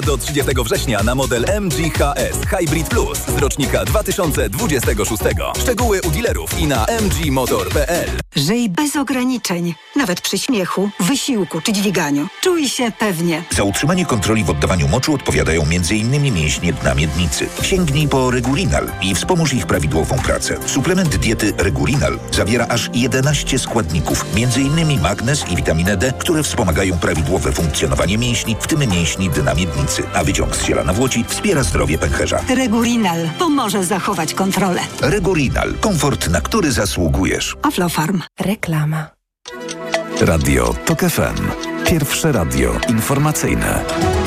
Do 30 września na model MG HS Hybrid Plus z rocznika 2026. Szczegóły u dealerów i na mgmotor.pl. Żyj bez ograniczeń, nawet przy śmiechu, wysiłku czy dźwiganiu. Czuj się pewnie. Za utrzymanie kontroli w oddawaniu moczu odpowiadają m.in. mięśnie dna miednicy. Sięgnij po Regurinal i wspomóż ich prawidłową pracę. Suplement diety Regurinal zawiera aż 11 składników, m.in. magnez i witaminę D, które wspomagają prawidłowe funkcjonowanie mięśni, w tym mięśni dna miednicy. A wyciąg z ziela nawłoci wspiera zdrowie pęcherza. Regurinal pomoże zachować kontrolę. Regurinal. Komfort, na który zasługujesz. Aflofarm. Reklama. Radio TOK FM. Pierwsze radio informacyjne.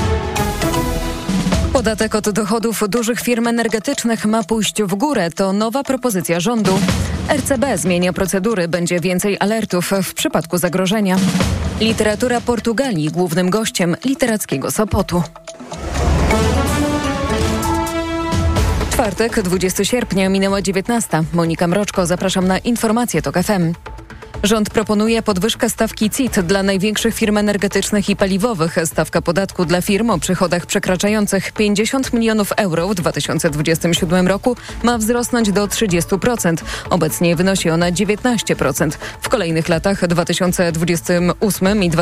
Podatek od dochodów dużych firm energetycznych ma pójść w górę. To nowa propozycja rządu. RCB zmienia procedury, będzie więcej alertów w przypadku zagrożenia. Literatura Portugalii głównym gościem literackiego Sopotu. Czwartek, 20 sierpnia, minęła 19. Monika Mroczko, zapraszam na informacje TOK FM. Rząd proponuje podwyżkę stawki CIT dla największych firm energetycznych i paliwowych. Stawka podatku dla firm o przychodach przekraczających 50 milionów euro w 2027 roku ma wzrosnąć do 30%. Obecnie wynosi ona 19%. W kolejnych latach 2028 i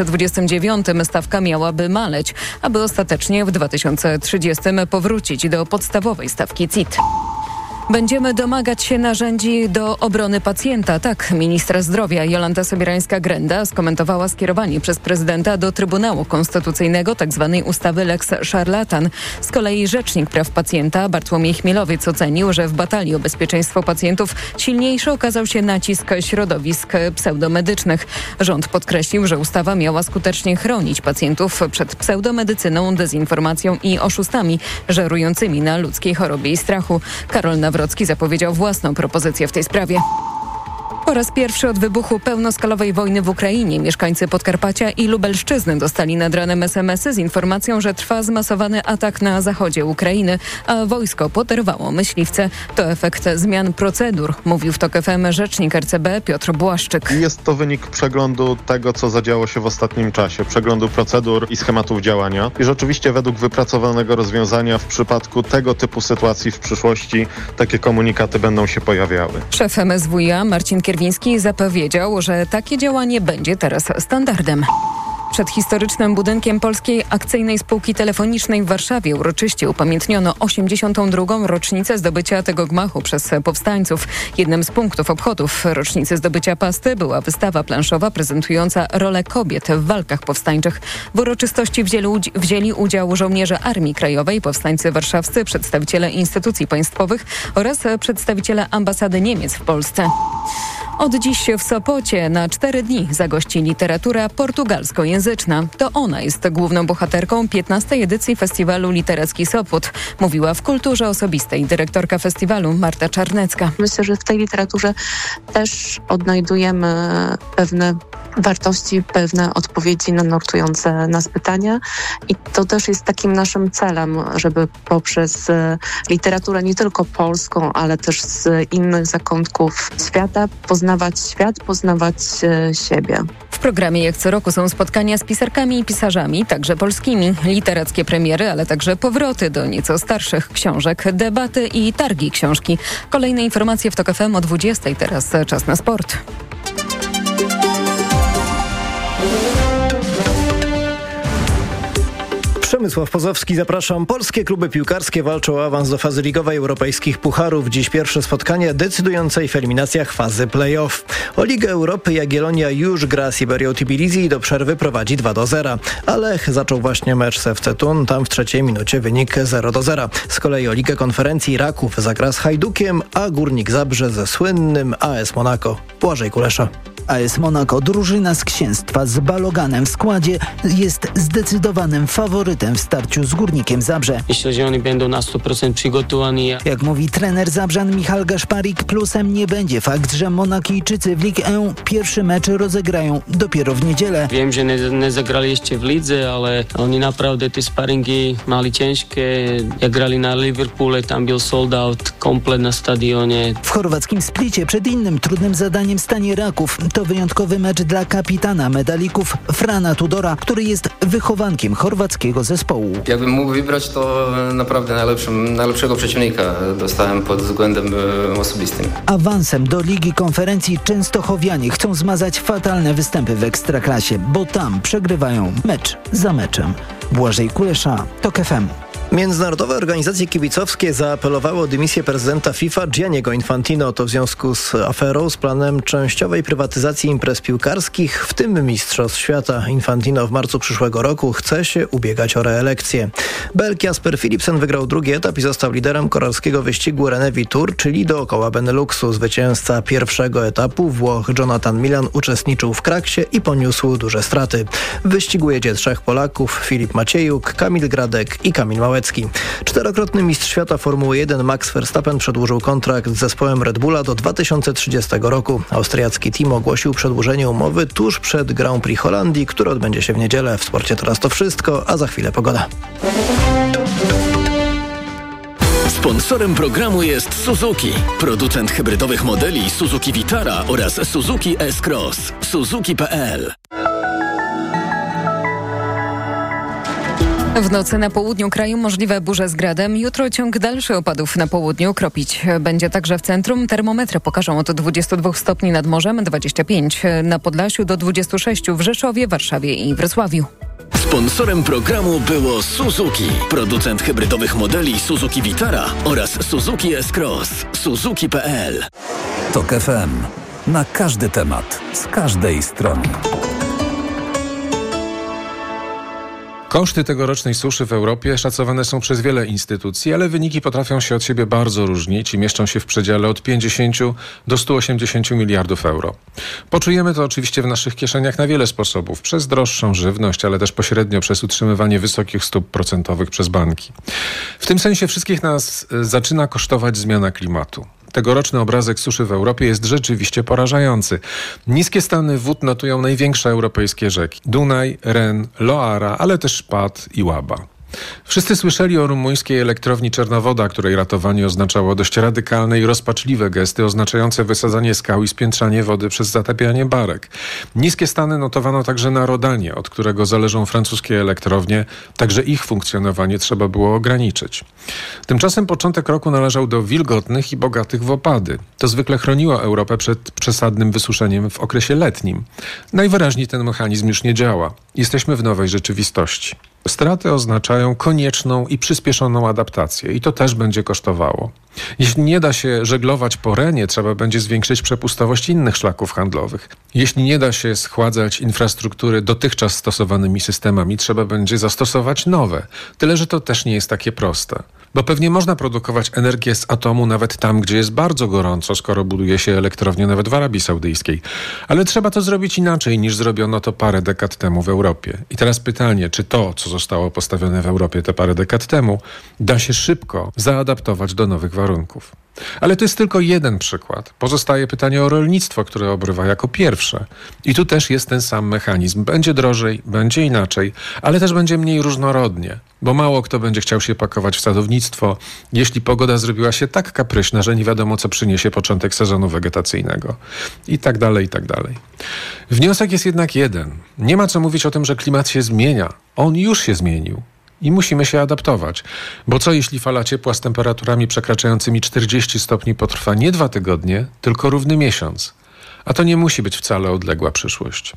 2029 stawka miałaby maleć, aby ostatecznie w 2030 powrócić do podstawowej stawki CIT. Będziemy domagać się narzędzi do obrony pacjenta. Tak, ministra zdrowia Jolanta Sobierańska-Grenda skomentowała skierowanie przez prezydenta do Trybunału Konstytucyjnego tzw. ustawy Lex Szarlatan. Z kolei rzecznik praw pacjenta Bartłomiej Chmielowiec ocenił, że w batalii o bezpieczeństwo pacjentów silniejszy okazał się nacisk środowisk pseudomedycznych. Rząd podkreślił, że ustawa miała skutecznie chronić pacjentów przed pseudomedycyną, dezinformacją i oszustami żerującymi na ludzkiej chorobie i strachu. Karol Nawrocki zapowiedział własną propozycję w tej sprawie. Po raz pierwszy od wybuchu pełnoskalowej wojny w Ukrainie mieszkańcy Podkarpacia i Lubelszczyzny dostali nad ranem SMS-y z informacją, że trwa zmasowany atak na zachodzie Ukrainy, a wojsko poderwało myśliwce. To efekt zmian procedur, mówił w TOK FM rzecznik RCB Piotr Błaszczyk. Jest to wynik przeglądu tego, co zadziało się w ostatnim czasie, przeglądu procedur i schematów działania. I rzeczywiście według wypracowanego rozwiązania w przypadku tego typu sytuacji w przyszłości takie komunikaty będą się pojawiały. Szef MSWiA Marcin Kierwiński zapowiedział, że takie działanie będzie teraz standardem. Przed historycznym budynkiem Polskiej Akcyjnej Spółki Telefonicznej w Warszawie uroczyście upamiętniono 82. rocznicę zdobycia tego gmachu przez powstańców. Jednym z punktów obchodów rocznicy zdobycia pasty była wystawa planszowa prezentująca rolę kobiet w walkach powstańczych. W uroczystości wzięli udział żołnierze Armii Krajowej, powstańcy warszawscy, przedstawiciele instytucji państwowych oraz przedstawiciele ambasady Niemiec w Polsce. Od dziś w Sopocie na 4 dni zagości literatura portugalskojęzyczna. To ona jest główną bohaterką 15. edycji festiwalu Literacki Sopot, mówiła w Kulturze Osobistej dyrektorka festiwalu Marta Czarnecka. Myślę, że w tej literaturze też odnajdujemy pewne wartości, pewne odpowiedzi na nurtujące nas pytania i to też jest takim naszym celem, żeby poprzez literaturę nie tylko polską, ale też z innych zakątków świata poznawać świat, poznawać siebie. W programie jak co roku są spotkania z pisarkami i pisarzami, także polskimi, literackie premiery, ale także powroty do nieco starszych książek, debaty i targi książki. Kolejne informacje w TOK FM o 20:00. Teraz czas na sport. Przemysław Pozowski, zapraszam. Polskie kluby piłkarskie walczą o awans do fazy ligowej europejskich pucharów. Dziś pierwsze spotkania decydujące w eliminacjach fazy play-off. O Ligę Europy Jagiellonia już gra z Iberią Tbilisi i do przerwy prowadzi 2-0. A Lech zaczął właśnie mecz z FC Thun. Tam w 3. minucie wynik 0-0. Z kolei o Ligę Konferencji Raków zagra z Hajdukiem, a Górnik Zabrze ze słynnym AS Monaco. Błażej Kulesza. AS Monaco, drużyna z Księstwa z Baloganem w składzie, jest zdecydowanym faworytem w starciu z Górnikiem Zabrze. Myślę, że oni będą na 100% przygotowani. Jak mówi trener Zabrzan Michał Gaszparik, plusem nie będzie fakt, że Monakijczycy w Ligue 1 pierwszy mecz rozegrają dopiero w niedzielę. Wiem, że nie zagrali jeszcze w lidze, ale oni naprawdę te sparingi mali ciężkie. Jak grali na Liverpoole, tam był sold out komplet na stadionie. W chorwackim Splicie przed innym trudnym zadaniem stanie Raków. To wyjątkowy mecz dla kapitana medalików Frana Tudora, który jest wychowankiem chorwackiego zespołu. Jakbym mógł wybrać, to naprawdę najlepszego przeciwnika dostałem pod względem osobistym. Awansem do Ligi Konferencji częstochowianie chcą zmazać fatalne występy w Ekstraklasie, bo tam przegrywają mecz za meczem. Błażej Kulesza, TOK FM. Międzynarodowe organizacje kibicowskie zaapelowały o dymisję prezydenta FIFA Gianniego Infantino. To w związku z aferą z planem częściowej prywatyzacji imprez piłkarskich, w tym Mistrzostw Świata. Infantino w marcu przyszłego roku chce się ubiegać o reelekcję. Belg Jasper Philipsen wygrał drugi etap i został liderem koralskiego wyścigu Renewi Tour, czyli dookoła Beneluxu. Zwycięzca pierwszego etapu, Włoch Jonathan Milan, uczestniczył w kraksie i poniósł duże straty. W wyścigu jedzie 3 Polaków: Filip Maciejuk, Kamil Gradek i Kamil Małecki. Czterokrotny mistrz świata Formuły 1 Max Verstappen przedłużył kontrakt z zespołem Red Bulla do 2030 roku. Austriacki team ogłosił przedłużenie umowy tuż przed Grand Prix Holandii, który odbędzie się w niedzielę. W sporcie teraz to wszystko, a za chwilę pogoda. Sponsorem programu jest Suzuki, producent hybrydowych modeli Suzuki Vitara oraz Suzuki S-Cross. Suzuki.pl. W nocy na południu kraju możliwe burze z gradem. Jutro ciąg dalszy opadów na południu. Kropić będzie także w centrum. Termometry pokażą od 22 stopni nad morzem, 25 na Podlasiu do 26 w Rzeszowie, Warszawie i Wrocławiu. Sponsorem programu było Suzuki, producent hybrydowych modeli Suzuki Vitara oraz Suzuki S-Cross. Suzuki.pl. TOK FM. Na każdy temat, z każdej strony. Koszty tegorocznej suszy w Europie szacowane są przez wiele instytucji, ale wyniki potrafią się od siebie bardzo różnić i mieszczą się w przedziale od 50 do 180 miliardów euro. Poczujemy to oczywiście w naszych kieszeniach na wiele sposobów. Przez droższą żywność, ale też pośrednio przez utrzymywanie wysokich stóp procentowych przez banki. W tym sensie wszystkich nas zaczyna kosztować zmiana klimatu. Tegoroczny obrazek suszy w Europie jest rzeczywiście porażający. Niskie stany wód notują największe europejskie rzeki: Dunaj, Ren, Loara, ale też Szpat i Łaba. Wszyscy słyszeli o rumuńskiej elektrowni Czernowoda, której ratowanie oznaczało dość radykalne i rozpaczliwe gesty oznaczające wysadzanie skał i spiętrzanie wody przez zatapianie barek. Niskie stany notowano także na Rodanie, od którego zależą francuskie elektrownie. Także ich funkcjonowanie trzeba było ograniczyć. Tymczasem początek roku należał do wilgotnych i bogatych w opady. To zwykle chroniło Europę przed przesadnym wysuszeniem w okresie letnim. Najwyraźniej ten mechanizm już nie działa. Jesteśmy w nowej rzeczywistości. Straty oznaczają konieczną i przyspieszoną adaptację i to też będzie kosztowało. Jeśli nie da się żeglować po Renie, trzeba będzie zwiększyć przepustowość innych szlaków handlowych. Jeśli nie da się schładzać infrastruktury dotychczas stosowanymi systemami, trzeba będzie zastosować nowe. Tyle, że to też nie jest takie proste. Bo pewnie można produkować energię z atomu nawet tam, gdzie jest bardzo gorąco, skoro buduje się elektrownię nawet w Arabii Saudyjskiej. Ale trzeba to zrobić inaczej, niż zrobiono to parę dekad temu w Europie. I teraz pytanie, czy to, co zostało postawione w Europie te parę dekad temu, da się szybko zaadaptować do nowych warunków. Ale to jest tylko jeden przykład. Pozostaje pytanie o rolnictwo, które obrywa jako pierwsze. I tu też jest ten sam mechanizm. Będzie drożej, będzie inaczej, ale też będzie mniej różnorodnie. Bo mało kto będzie chciał się pakować w sadownictwo, jeśli pogoda zrobiła się tak kapryśna, że nie wiadomo, co przyniesie początek sezonu wegetacyjnego. I tak dalej, i tak dalej. Wniosek jest jednak jeden. Nie ma co mówić o tym, że klimat się zmienia. On już się zmienił. I musimy się adaptować. Bo co jeśli fala ciepła z temperaturami przekraczającymi 40 stopni potrwa nie 2 tygodnie, tylko równy miesiąc? A to nie musi być wcale odległa przyszłość.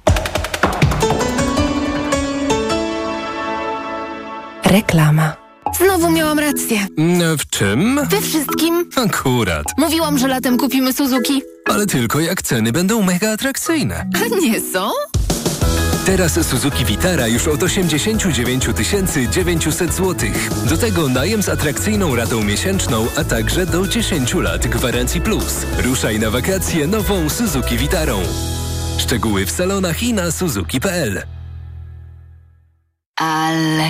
Reklama. Znowu miałam rację. W czym? We wszystkim. Akurat. Mówiłam, że latem kupimy Suzuki. Ale tylko jak ceny będą mega atrakcyjne. A nie są? Teraz Suzuki Vitara już od 89 900 zł. Do tego najem z atrakcyjną ratą miesięczną, a także do 10 lat gwarancji plus. Ruszaj na wakacje nową Suzuki Vitarą. Szczegóły w salonach i na suzuki.pl. Ależ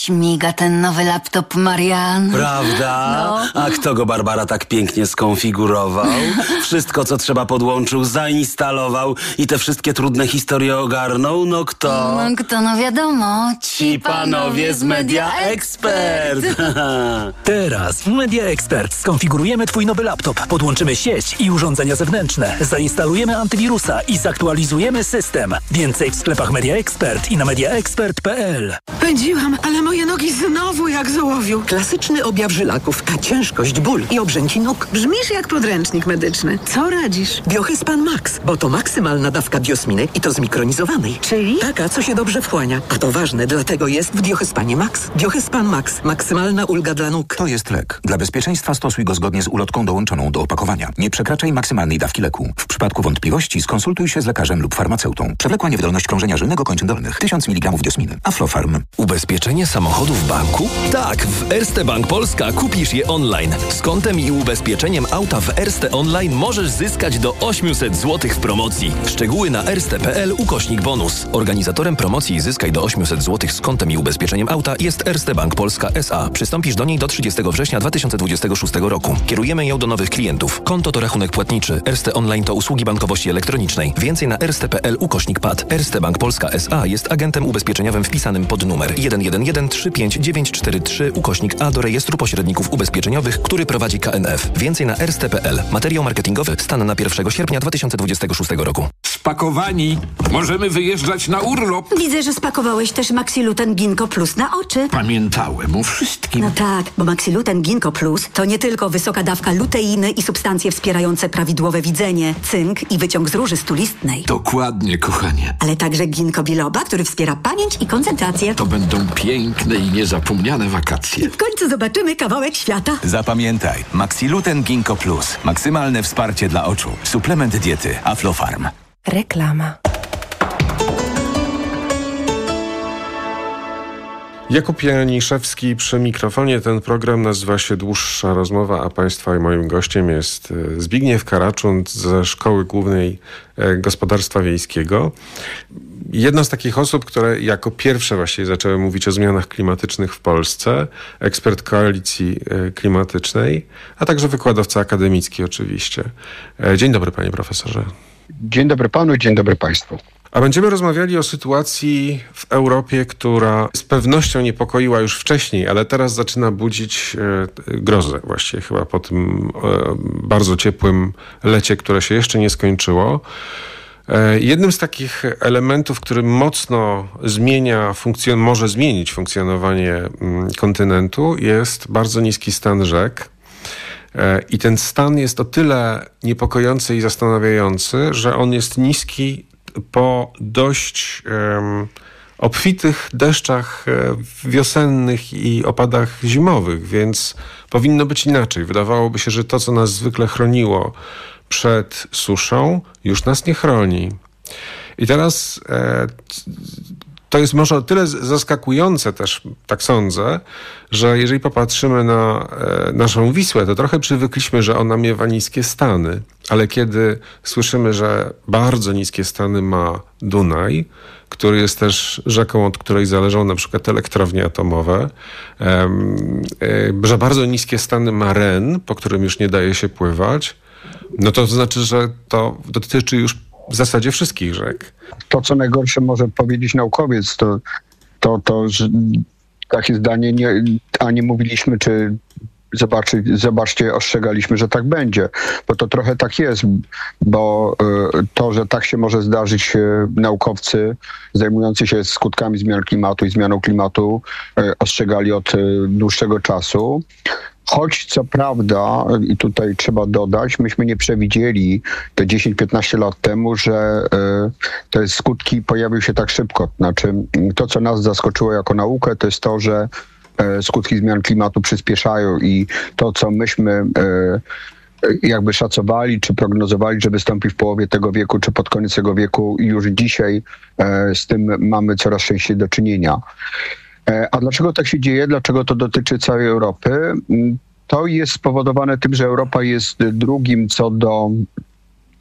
śmiga ten nowy laptop, Marian. Prawda? No. A kto go, Barbara, tak pięknie skonfigurował? Wszystko, co trzeba, podłączył, zainstalował i te wszystkie trudne historie ogarnął? No kto? No wiadomo. Ci panowie z Media Expert. Teraz w Media Expert skonfigurujemy Twój nowy laptop, podłączymy sieć i urządzenia zewnętrzne, zainstalujemy antywirusa i zaktualizujemy system. Więcej w sklepach Media Expert i na mediaexpert.pl. Pędziłam, ale moje nogi znowu jak z ołowiu. Klasyczny objaw żylaków, a ciężkość, ból i obrzęki nóg. Brzmisz jak podręcznik medyczny. Co radzisz? Biohyspan Max, bo to maksymalna dawka biosminy i to zmikronizowanej. Czyli? Taka, co się dobrze wchłania. A to ważne, dlatego jest w Biohyspanie Max. Biohyspan Max. Maksymalna ulga dla nóg. To jest lek. Dla bezpieczeństwa stosuj go zgodnie z ulotką dołączoną do opakowania. Nie przekraczaj maksymalnej dawki leku. W przypadku wątpliwości skonsultuj się z lekarzem lub farmaceutą. Przewlekła niewydolność krążenia żylnego kończyn dolnych. 1000 mg diosminy. Aflofarm. Ubezpieczenie samochodu w banku? Tak, w Erste Bank Polska kupisz je online. Z kontem i ubezpieczeniem auta w Erste Online możesz zyskać do 800 zł w promocji. Szczegóły na erste.pl/bonus. Organizatorem promocji Zyskaj do 800 zł z kontem i ubezpieczeniem auta jest Erste Bank Polska S.A. Przystąpisz do niej do 30 września 2026 roku. Kierujemy ją do nowych klientów. Konto to rachunek płatniczy. Erste Online to usługi bankowości elektronicznej. Więcej na erste.pl/PAD. Erste Bank Polska S.A. jest agentem ubezpieczeniowym wpisanym pod numer 111-35943/A do rejestru pośredników ubezpieczeniowych, który prowadzi KNF. Więcej na erste.pl. Materiał marketingowy. Stan na 1 sierpnia 2026 roku. Spakowani. Możemy wyjeżdżać na urlop. Widzę, że spakowałeś też Maxiluten Ginkgo Plus na oczy. Pamiętałem o wszystkim. No tak, bo Maxiluten Ginkgo Plus to nie tylko wysoka dawka luteiny i substancje wspierające prawidłowe widzenie, cynk i wyciąg z róży stulistnej. Dokładnie, kochanie. Ale także ginkgo biloba, który wspiera pamięć i koncentrację. To będą piękne i niezapomniane wakacje. W końcu zobaczymy kawałek świata. Zapamiętaj, Maxiluten Ginkgo Plus. Maksymalne wsparcie dla oczu. Suplement diety Aflofarm. Reklama. Jakub Janiszewski przy mikrofonie. Ten program nazywa się Dłuższa Rozmowa, a Państwa i moim gościem jest Zbigniew Karaczund ze Szkoły Głównej Gospodarstwa Wiejskiego. Jedna z takich osób, które jako pierwsze właściwie zaczęły mówić o zmianach klimatycznych w Polsce, ekspert Koalicji Klimatycznej, a także wykładowca akademicki oczywiście. Dzień dobry, panie profesorze. Dzień dobry panu, dzień dobry państwu. A będziemy rozmawiali o sytuacji w Europie, która z pewnością niepokoiła już wcześniej, ale teraz zaczyna budzić grozę właściwie chyba po tym bardzo ciepłym lecie, które się jeszcze nie skończyło. Jednym z takich elementów, który mocno może zmienić funkcjonowanie kontynentu, jest bardzo niski stan rzek. I ten stan jest o tyle niepokojący i zastanawiający, że on jest niski po dość obfitych deszczach wiosennych i opadach zimowych, więc powinno być inaczej. Wydawałoby się, że to, co nas zwykle chroniło przed suszą, już nas nie chroni. I teraz to jest może o tyle zaskakujące też, tak sądzę, że jeżeli popatrzymy na naszą Wisłę, to trochę przywykliśmy, że ona miewa niskie stany, ale kiedy słyszymy, że bardzo niskie stany ma Dunaj, który jest też rzeką, od której zależą na przykład elektrownie atomowe, że bardzo niskie stany ma Ren, po którym już nie daje się pływać, no to znaczy, że to dotyczy już w zasadzie wszystkich rzek. To, co najgorsze może powiedzieć naukowiec, to że takie zdanie nie mówiliśmy, czy zobaczcie, ostrzegaliśmy, że tak będzie. Bo to trochę tak jest, bo to, że tak się może zdarzyć, naukowcy zajmujący się skutkami zmian klimatu i zmianą klimatu ostrzegali od dłuższego czasu. Choć co prawda, i tutaj trzeba dodać, myśmy nie przewidzieli te 10-15 lat temu, że te skutki pojawią się tak szybko. Znaczy, to, co nas zaskoczyło jako naukę, to jest to, że skutki zmian klimatu przyspieszają i to, co myśmy jakby szacowali czy prognozowali, że wystąpi w połowie tego wieku czy pod koniec tego wieku, już dzisiaj z tym mamy coraz częściej do czynienia. A dlaczego tak się dzieje? Dlaczego to dotyczy całej Europy? To jest spowodowane tym, że Europa jest drugim co do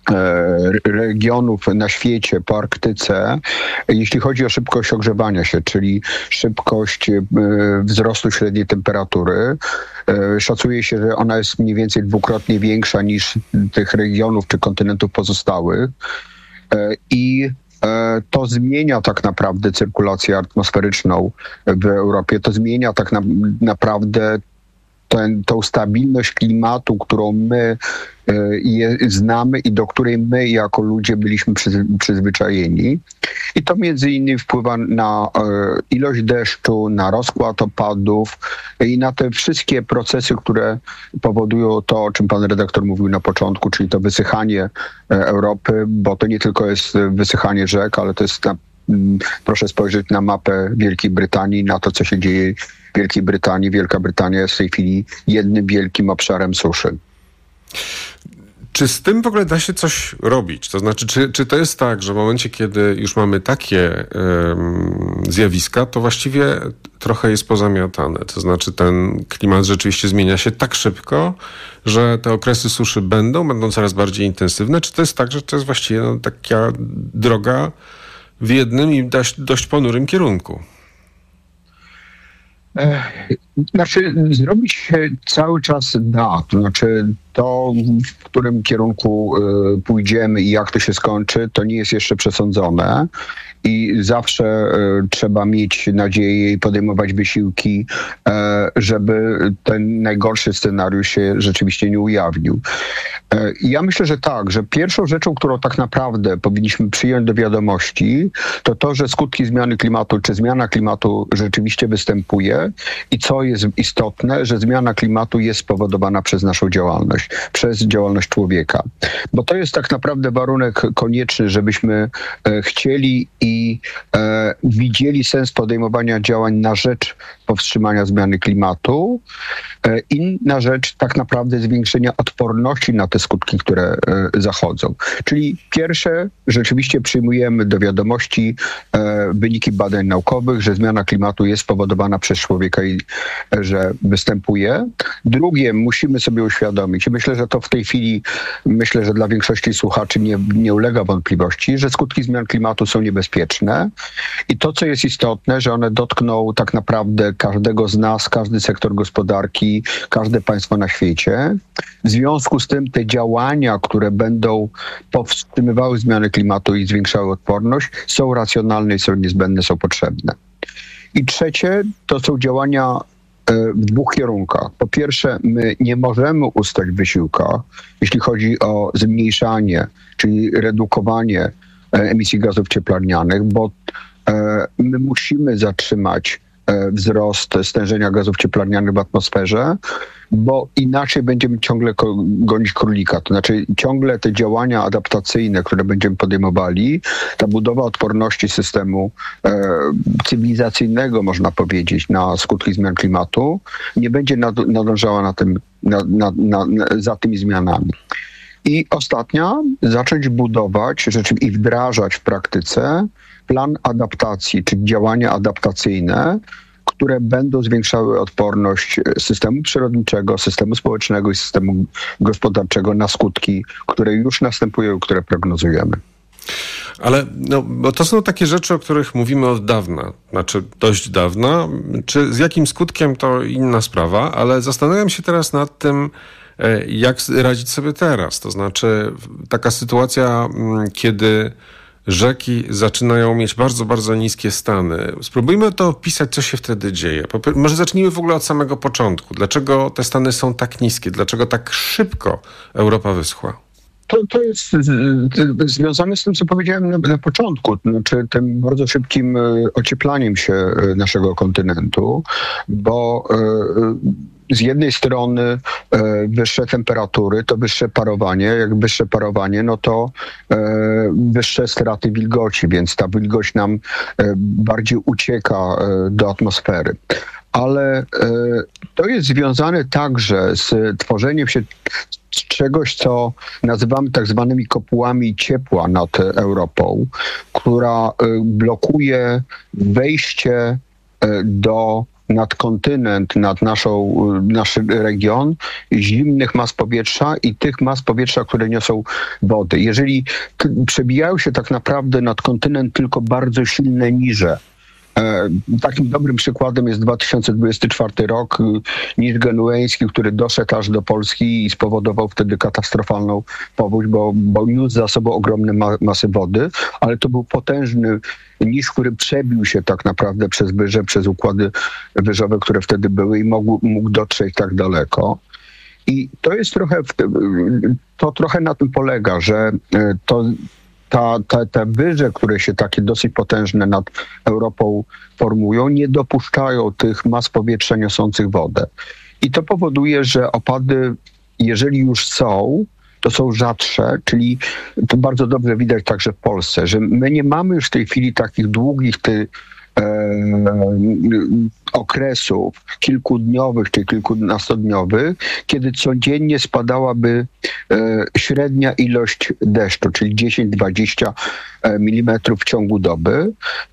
regionów na świecie po Arktyce, jeśli chodzi o szybkość ogrzewania się, czyli szybkość wzrostu średniej temperatury. Szacuje się, że ona jest mniej więcej dwukrotnie większa niż tych regionów czy kontynentów pozostałych. I to zmienia tak naprawdę cyrkulację atmosferyczną w Europie. To zmienia tak naprawdę tą stabilność klimatu, którą my znamy i do której my jako ludzie byliśmy przyzwyczajeni. I to między innymi wpływa na ilość deszczu, na rozkład opadów i na te wszystkie procesy, które powodują to, o czym pan redaktor mówił na początku, czyli to wysychanie Europy, bo to nie tylko jest wysychanie rzek, ale to jest proszę spojrzeć na mapę Wielkiej Brytanii, na to, co się dzieje w Wielkiej Brytanii. Wielka Brytania jest w tej chwili jednym wielkim obszarem suszy. Czy z tym w ogóle da się coś robić? To znaczy, czy to jest tak, że w momencie, kiedy już mamy takie zjawiska, to właściwie trochę jest pozamiatane? To znaczy, ten klimat rzeczywiście zmienia się tak szybko, że te okresy suszy będą coraz bardziej intensywne? Czy to jest tak, że to jest właściwie taka droga w jednym i dość ponurym kierunku? Znaczy, zrobić się cały czas da. To znaczy, to w którym kierunku pójdziemy i jak to się skończy, to nie jest jeszcze przesądzone. I zawsze trzeba mieć nadzieję i podejmować wysiłki, żeby ten najgorszy scenariusz się rzeczywiście nie ujawnił. Ja myślę, że tak, że pierwszą rzeczą, którą tak naprawdę powinniśmy przyjąć do wiadomości, to to, że skutki zmiany klimatu, czy zmiana klimatu rzeczywiście występuje i co jest istotne, że zmiana klimatu jest spowodowana przez naszą działalność, przez działalność człowieka. Bo to jest tak naprawdę warunek konieczny, żebyśmy chcieli i widzieli sens podejmowania działań na rzecz powstrzymania zmiany klimatu i na rzecz tak naprawdę zwiększenia odporności na te skutki, które zachodzą. Czyli pierwsze, rzeczywiście przyjmujemy do wiadomości wyniki badań naukowych, że zmiana klimatu jest spowodowana przez człowieka i że występuje. Drugie, musimy sobie uświadomić, i myślę, że to w tej chwili, że dla większości słuchaczy nie ulega wątpliwości, że skutki zmian klimatu są niebezpieczne i to, co jest istotne, że one dotkną tak naprawdę każdego z nas, każdy sektor gospodarki, każde państwo na świecie. W związku z tym te działania, które będą powstrzymywały zmiany klimatu i zwiększały odporność, są racjonalne, są niezbędne, są potrzebne. I trzecie, to są działania w dwóch kierunkach. Po pierwsze, my nie możemy ustać w wysiłkach, jeśli chodzi o zmniejszanie, czyli redukowanie emisji gazów cieplarnianych, bo my musimy zatrzymać wzrost stężenia gazów cieplarnianych w atmosferze, bo inaczej będziemy ciągle gonić królika. To znaczy ciągle te działania adaptacyjne, które będziemy podejmowali, ta budowa odporności systemu cywilizacyjnego, można powiedzieć, na skutki zmian klimatu, nie będzie nadążała za tymi zmianami. I ostatnia, zacząć budować i wdrażać w praktyce plan adaptacji, czy działania adaptacyjne, które będą zwiększały odporność systemu przyrodniczego, systemu społecznego i systemu gospodarczego na skutki, które już następują i które prognozujemy. Ale bo to są takie rzeczy, o których mówimy od dawna, znaczy dość dawna. Czy z jakim skutkiem, to inna sprawa, ale zastanawiam się teraz nad tym, jak radzić sobie teraz. To znaczy taka sytuacja, kiedy rzeki zaczynają mieć bardzo, bardzo niskie stany. Spróbujmy to opisać, co się wtedy dzieje. Może zacznijmy w ogóle od samego początku. Dlaczego te stany są tak niskie? Dlaczego tak szybko Europa wyschła? To jest związane z tym, co powiedziałem na początku, znaczy tym bardzo szybkim ocieplaniem się naszego kontynentu, bo z jednej strony wyższe temperatury to wyższe parowanie. Jak wyższe parowanie, no to wyższe straty wilgoci, więc ta wilgoć nam bardziej ucieka do atmosfery. Ale to jest związane także z tworzeniem się czegoś, co nazywamy tak zwanymi kopułami ciepła nad Europą, która blokuje wejście do nad kontynent, nad nasz region zimnych mas powietrza i tych mas powietrza, które niosą wody. Jeżeli przebijają się tak naprawdę nad kontynent tylko bardzo silne niże, takim dobrym przykładem jest 2024 rok, niż genueński, który doszedł aż do Polski i spowodował wtedy katastrofalną powódź, bo niósł za sobą ogromne masy wody, ale to był potężny niż, który przebił się tak naprawdę przez wyże, przez układy wyżowe, które wtedy były i mógł dotrzeć tak daleko. I to jest trochę na tym polega, że te wyże, które się takie dosyć potężne nad Europą formują, nie dopuszczają tych mas powietrza niosących wodę. I to powoduje, że opady, jeżeli już są, to są rzadsze, czyli to bardzo dobrze widać także w Polsce, że my nie mamy już w tej chwili takich długich okresów kilkudniowych czy kilkunastodniowych, kiedy codziennie spadałaby średnia ilość deszczu, czyli 10-20 mm w ciągu doby.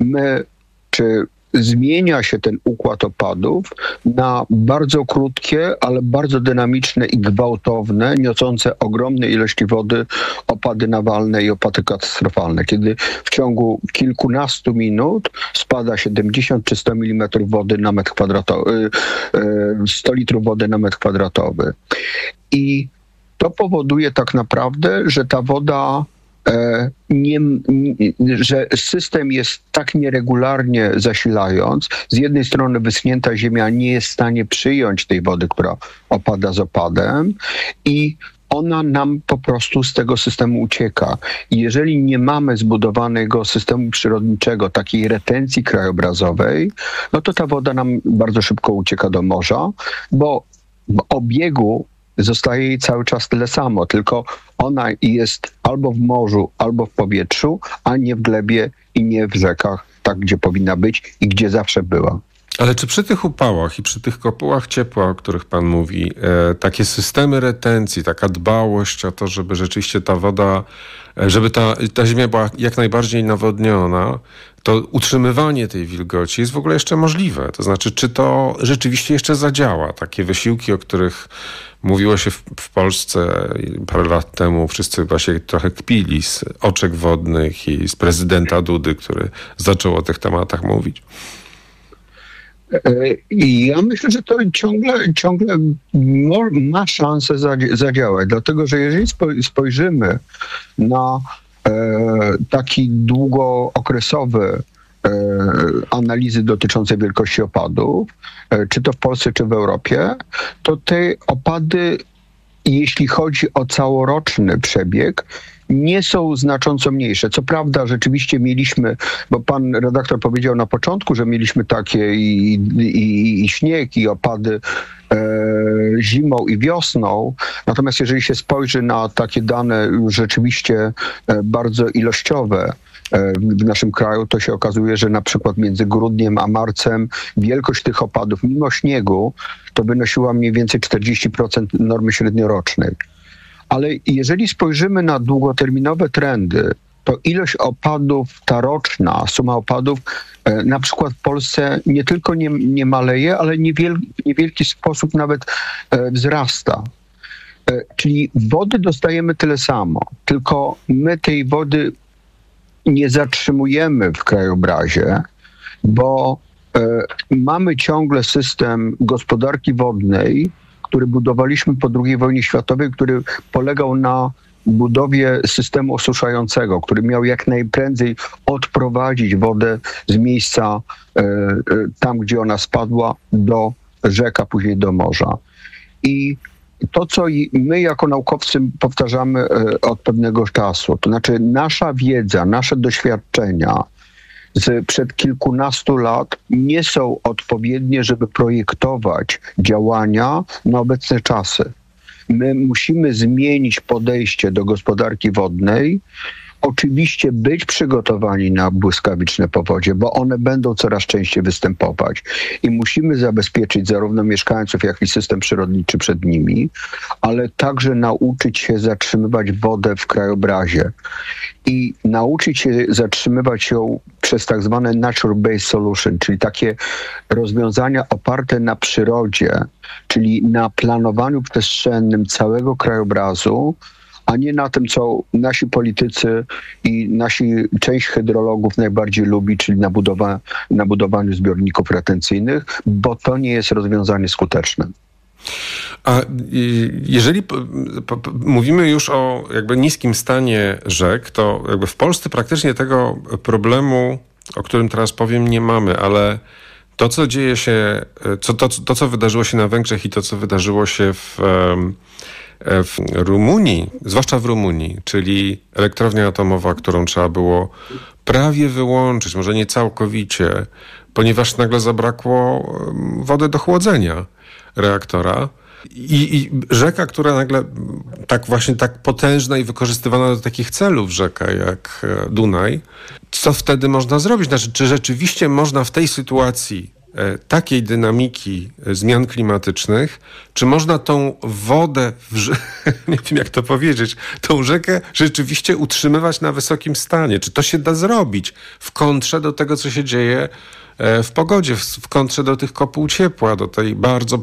Zmienia się ten układ opadów na bardzo krótkie, ale bardzo dynamiczne i gwałtowne, niosące ogromne ilości wody opady nawalne i opady katastrofalne. Kiedy w ciągu kilkunastu minut spada 70 czy 100 mm wody na metr kwadratowy, 100 litrów wody na metr kwadratowy. I to powoduje tak naprawdę, że ta woda że system jest tak nieregularnie zasilając, z jednej strony wyschnięta ziemia nie jest w stanie przyjąć tej wody, która opada z opadem i ona nam po prostu z tego systemu ucieka. I jeżeli nie mamy zbudowanego systemu przyrodniczego, takiej retencji krajobrazowej, no to ta woda nam bardzo szybko ucieka do morza, bo w obiegu zostaje jej cały czas tyle samo, tylko ona jest albo w morzu, albo w powietrzu, a nie w glebie i nie w rzekach, tak gdzie powinna być i gdzie zawsze była. Ale czy przy tych upałach i przy tych kopułach ciepła, o których pan mówi, takie systemy retencji, taka dbałość o to, żeby rzeczywiście ta woda, żeby ta ziemia była jak najbardziej nawodniona, to utrzymywanie tej wilgoci jest w ogóle jeszcze możliwe? To znaczy, czy to rzeczywiście jeszcze zadziała? Takie wysiłki, o których mówiło się w Polsce parę lat temu, wszyscy właśnie trochę kpili z oczek wodnych i z prezydenta Dudy, który zaczął o tych tematach mówić. I ja myślę, że to ciągle ma szansę zadziałać, dlatego że jeżeli spojrzymy na taki długookresowe analizy dotyczące wielkości opadów, czy to w Polsce, czy w Europie, to te opady, jeśli chodzi o całoroczny przebieg, nie są znacząco mniejsze. Co prawda rzeczywiście mieliśmy, bo pan redaktor powiedział na początku, że mieliśmy takie i śnieg, i opady zimą i wiosną. Natomiast jeżeli się spojrzy na takie dane już rzeczywiście bardzo ilościowe w naszym kraju, to się okazuje, że na przykład między grudniem a marcem wielkość tych opadów, mimo śniegu, to wynosiła mniej więcej 40% normy średniorocznej. Ale jeżeli spojrzymy na długoterminowe trendy, to ilość opadów, ta suma opadów na przykład w Polsce nie tylko nie maleje, ale w niewielki sposób nawet wzrasta. Czyli wody dostajemy tyle samo, tylko my tej wody nie zatrzymujemy w krajobrazie, bo mamy ciągle system gospodarki wodnej, który budowaliśmy po II wojnie światowej, który polegał na budowie systemu osuszającego, który miał jak najprędzej odprowadzić wodę z miejsca tam, gdzie ona spadła, do rzek, a później do morza. I to, co my jako naukowcy powtarzamy od pewnego czasu, to znaczy nasza wiedza, nasze doświadczenia sprzed kilkunastu lat nie są odpowiednie, żeby projektować działania na obecne czasy. My musimy zmienić podejście do gospodarki wodnej oczywiście być przygotowani na błyskawiczne powodzie, bo one będą coraz częściej występować i musimy zabezpieczyć zarówno mieszkańców, jak i system przyrodniczy przed nimi, ale także nauczyć się zatrzymywać wodę w krajobrazie i nauczyć się zatrzymywać ją przez tak zwane nature-based solution, czyli takie rozwiązania oparte na przyrodzie, czyli na planowaniu przestrzennym całego krajobrazu, a nie na tym, co nasi politycy i część hydrologów najbardziej lubi, czyli na budowaniu zbiorników retencyjnych, bo to nie jest rozwiązanie skuteczne. A jeżeli mówimy już o jakby niskim stanie rzek, to jakby w Polsce praktycznie tego problemu, o którym teraz powiem, nie mamy, ale to, co dzieje się, to, co wydarzyło się na Węgrzech i to, co wydarzyło się w Rumunii, zwłaszcza w Rumunii, czyli elektrownia atomowa, którą trzeba było prawie wyłączyć, może nie całkowicie, ponieważ nagle zabrakło wody do chłodzenia reaktora. I rzeka, która nagle tak potężna i wykorzystywana do takich celów rzeka jak Dunaj, co wtedy można zrobić? Znaczy, czy rzeczywiście można w tej sytuacji takiej dynamiki zmian klimatycznych, czy można tą wodę, nie wiem jak to powiedzieć, tą rzekę rzeczywiście utrzymywać na wysokim stanie? Czy to się da zrobić w kontrze do tego, co się dzieje w pogodzie, w kontrze do tych kopuł ciepła, do tej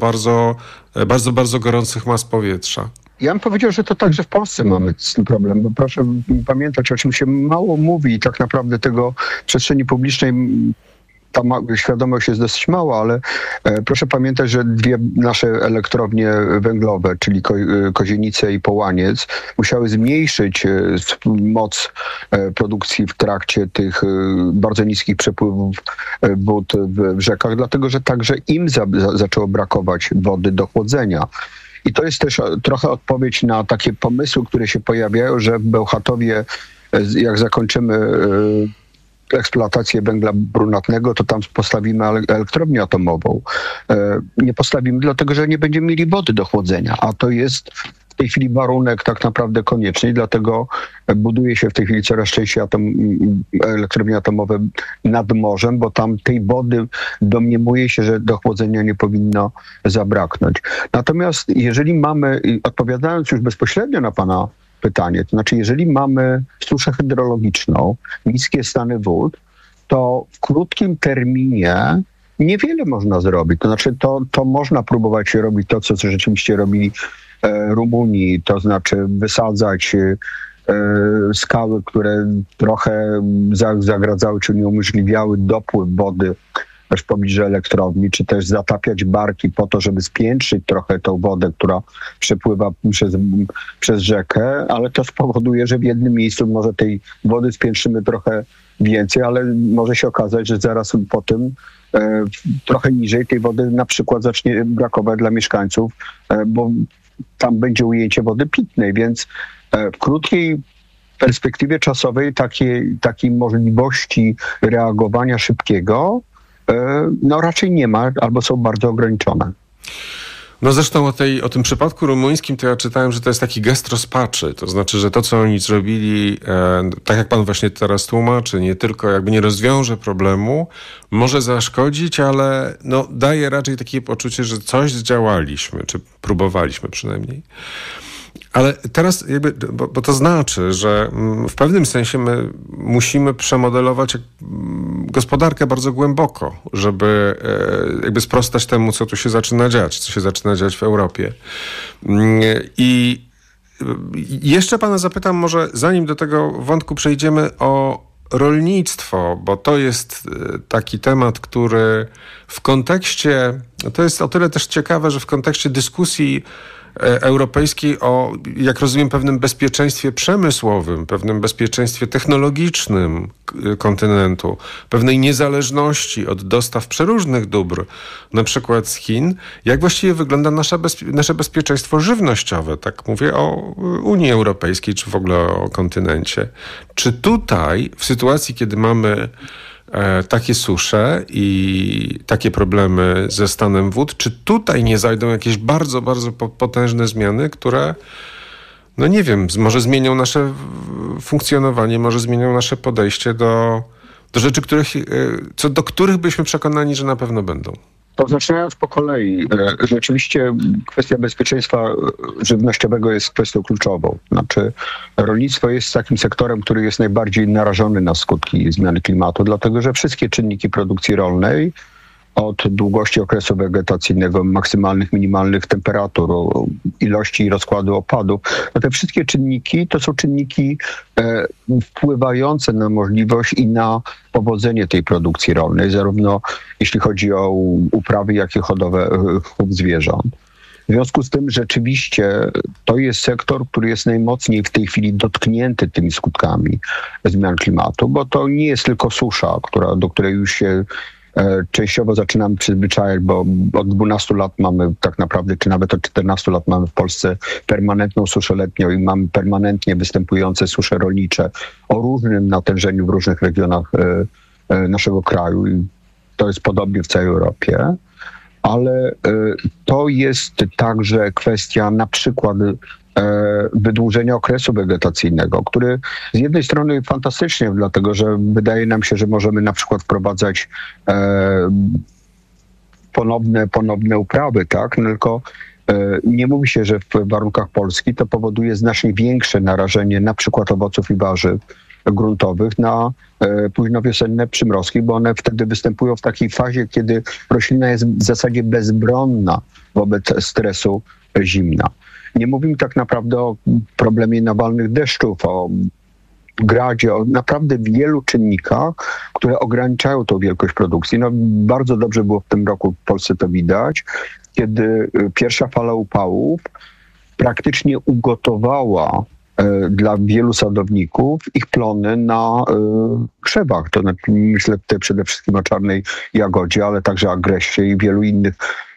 bardzo gorących mas powietrza? Ja bym powiedział, że to także w Polsce mamy z tym problem, bo proszę pamiętać, o czym się mało mówi i tak naprawdę tego w przestrzeni publicznej ta świadomość jest dosyć mała, ale proszę pamiętać, że dwie nasze elektrownie węglowe, czyli Kozienice i Połaniec, musiały zmniejszyć moc produkcji w trakcie tych bardzo niskich przepływów wód w rzekach, dlatego że także im zaczęło brakować wody do chłodzenia. I to jest też trochę odpowiedź na takie pomysły, które się pojawiają, że w Bełchatowie, jak zakończymy eksploatację węgla brunatnego, to tam postawimy elektrownię atomową. Nie postawimy, dlatego że nie będziemy mieli wody do chłodzenia, a to jest w tej chwili warunek tak naprawdę konieczny i dlatego buduje się w tej chwili coraz częściej elektrownie atomowe nad morzem, bo tam tej wody domniemuje się, że do chłodzenia nie powinno zabraknąć. Natomiast jeżeli mamy, odpowiadając już bezpośrednio na pana pytanie, to znaczy jeżeli mamy suszę hydrologiczną, niskie stany wód, to w krótkim terminie niewiele można zrobić. To znaczy to można próbować robić to, co rzeczywiście robili Rumunii, to znaczy wysadzać skały, które trochę zagradzały czy niemożliwiały dopływ wody w pobliżu elektrowni, czy też zatapiać barki po to, żeby spiętrzyć trochę tą wodę, która przepływa przez rzekę, ale to spowoduje, że w jednym miejscu może tej wody spiętrzymy trochę więcej, ale może się okazać, że zaraz po tym trochę niżej tej wody na przykład zacznie brakować dla mieszkańców, bo tam będzie ujęcie wody pitnej, więc w krótkiej perspektywie czasowej takiej możliwości reagowania szybkiego raczej nie ma, albo są bardzo ograniczone. No zresztą o tym przypadku rumuńskim to ja czytałem, że to jest taki gest rozpaczy. To znaczy, że to, co oni zrobili, tak jak pan właśnie teraz tłumaczy, nie tylko jakby nie rozwiąże problemu, może zaszkodzić, ale daje raczej takie poczucie, że coś zdziałaliśmy, czy próbowaliśmy przynajmniej. Ale teraz bo to znaczy, że w pewnym sensie my musimy przemodelować gospodarkę bardzo głęboko, żeby jakby sprostać temu, co tu się zaczyna dziać, co się zaczyna dziać w Europie. I jeszcze pana zapytam, może zanim do tego wątku przejdziemy, o rolnictwo, bo to jest taki temat, który w kontekście, to jest o tyle też ciekawe, że w kontekście dyskusji europejskiej o, jak rozumiem, pewnym bezpieczeństwie przemysłowym, pewnym bezpieczeństwie technologicznym kontynentu, pewnej niezależności od dostaw przeróżnych dóbr, na przykład z Chin, jak właściwie wygląda nasze bezpieczeństwo żywnościowe, tak mówię o Unii Europejskiej, czy w ogóle o kontynencie. Czy tutaj, w sytuacji, kiedy mamy takie susze i takie problemy ze stanem wód, czy tutaj nie zajdą jakieś bardzo, bardzo potężne zmiany, które no nie wiem, może zmienią nasze funkcjonowanie, może zmienią nasze podejście do rzeczy, co do których byliśmy przekonani, że na pewno będą. To zaczynając po kolei, rzeczywiście kwestia bezpieczeństwa żywnościowego jest kwestią kluczową. Znaczy rolnictwo jest takim sektorem, który jest najbardziej narażony na skutki zmiany klimatu, dlatego że wszystkie czynniki produkcji rolnej, od długości okresu wegetacyjnego, maksymalnych, minimalnych temperatur, ilości i rozkładu opadów, no te wszystkie czynniki to są czynniki wpływające na możliwość i na powodzenie tej produkcji rolnej, zarówno jeśli chodzi o uprawy, jak i chów zwierząt. W związku z tym rzeczywiście to jest sektor, który jest najmocniej w tej chwili dotknięty tymi skutkami zmian klimatu, bo to nie jest tylko susza, do której już się częściowo zaczynamy przyzwyczajać, bo od 12 lat mamy tak naprawdę, czy nawet od 14 lat mamy w Polsce permanentną suszę letnią i mamy permanentnie występujące susze rolnicze o różnym natężeniu w różnych regionach naszego kraju i to jest podobnie w całej Europie, ale to jest także kwestia na przykład wydłużenia okresu wegetacyjnego, który z jednej strony fantastycznie, dlatego że wydaje nam się, że możemy na przykład wprowadzać ponowne uprawy, tak? No tylko nie mówi się, że w warunkach Polski to powoduje znacznie większe narażenie na przykład owoców i warzyw gruntowych na późnowiosenne przymrozki, bo one wtedy występują w takiej fazie, kiedy roślina jest w zasadzie bezbronna wobec stresu zimna. Nie mówimy tak naprawdę o problemie nawalnych deszczów, o gradzie, o naprawdę wielu czynnikach, które ograniczają tą wielkość produkcji. No, bardzo dobrze było w tym roku w Polsce to widać, kiedy pierwsza fala upałów praktycznie ugotowała dla wielu sadowników ich plony na krzewach. To myślę tutaj przede wszystkim o czarnej jagodzie, ale także agresie i wielu innych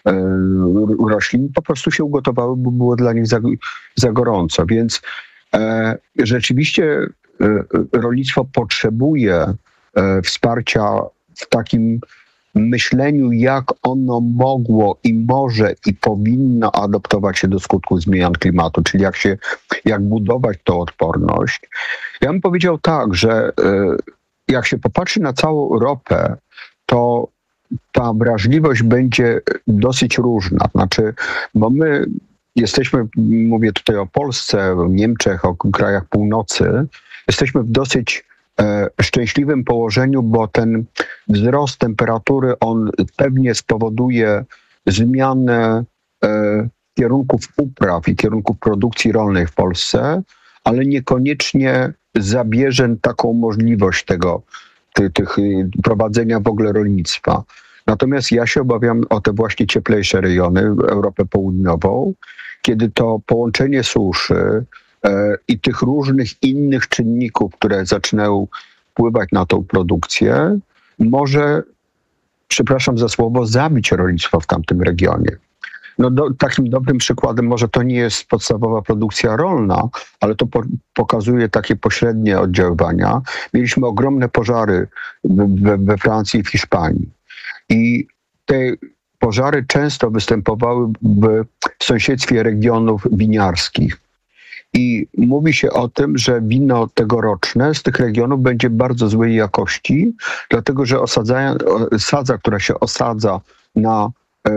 roślin po prostu się ugotowały, bo było dla nich za gorąco. Więc rzeczywiście rolnictwo potrzebuje wsparcia w takim myśleniu, jak ono mogło i może i powinno adaptować się do skutków zmian klimatu, czyli jak budować tą odporność. Ja bym powiedział tak, że jak się popatrzy na całą Europę, to ta wrażliwość będzie dosyć różna. Znaczy, bo my jesteśmy, mówię tutaj o Polsce, o Niemczech, o krajach północy, jesteśmy w dosyć szczęśliwym położeniu, bo ten wzrost temperatury, on pewnie spowoduje zmianę kierunków upraw i kierunków produkcji rolnej w Polsce, ale niekoniecznie zabierze taką możliwość tych prowadzenia w ogóle rolnictwa. Natomiast ja się obawiam o te właśnie cieplejsze rejony, Europę Południową, kiedy to połączenie suszy i tych różnych innych czynników, które zaczynają wpływać na tą produkcję, może, przepraszam za słowo, zabić rolnictwo w tamtym regionie. No takim dobrym przykładem może to nie jest podstawowa produkcja rolna, ale to pokazuje takie pośrednie oddziaływania. Mieliśmy ogromne pożary we Francji i w Hiszpanii. I te pożary często występowały w sąsiedztwie regionów winiarskich. I mówi się o tym, że wino tegoroczne z tych regionów będzie bardzo złej jakości, dlatego że sadza, która się osadza na